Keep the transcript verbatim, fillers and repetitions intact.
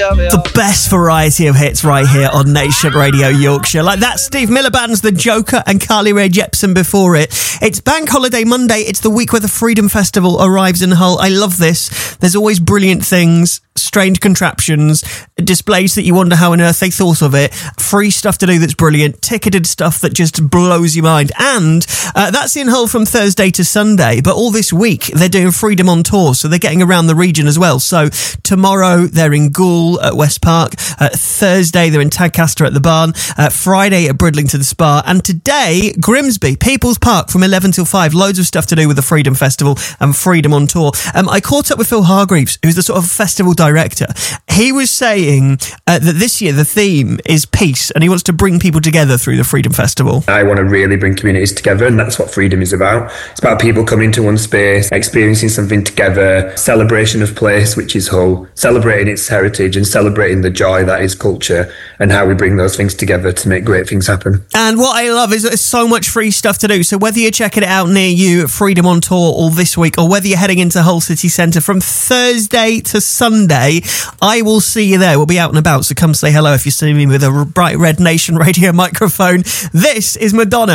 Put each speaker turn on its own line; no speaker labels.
The best variety of hits right here on Nation Radio Yorkshire. Like that Steve Miller Band's The Joker and Carly Rae Jepsen before it. It's Bank Holiday Monday. It's the week where the Freedom Festival arrives in Hull. I love this. There's always brilliant things, strange contraptions, displays that you wonder how on earth they thought of it, free stuff to do that's brilliant, ticketed stuff that just blows your mind. And uh, that's in Hull from Thursday to Sunday. But all this week, they're doing Freedom on tour, so they're getting around the region as well. So tomorrow, they're in Goole at West Park. Uh, Thursday, they're in Tadcaster at the Barn. Uh, Friday at Bridlington Spa. And today, Grimsby, People's Park from eleven till five. Loads of stuff to do with the Freedom Festival and Freedom on tour. Um, I caught up with Phil Hargreaves, who's the sort of festival director. He was saying uh, that this year the theme is peace, and he wants to bring people together through the Freedom Festival.
I want to really bring communities together, and that's what Freedom is about. It's about people coming to one space, experiencing something together, celebration of place, which is Hull, celebrating its heritage and celebrating the joy that is culture, and how we bring those things together to make great things happen.
And what I love is that there's so much free stuff to do. So whether you're checking it out near you, Freedom on tour all this week, or whether you're heading into Hull City Centre from Thursday to Sunday, I will see you there. We'll be out and about, so come say hello if you see me with a bright red Nation Radio microphone. This is Madonna.